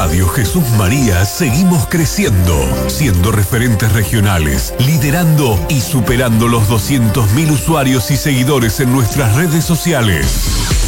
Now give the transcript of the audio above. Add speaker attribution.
Speaker 1: Radio Jesús María seguimos creciendo, siendo referentes regionales, liderando y superando los 200.000 usuarios y seguidores en nuestras redes sociales.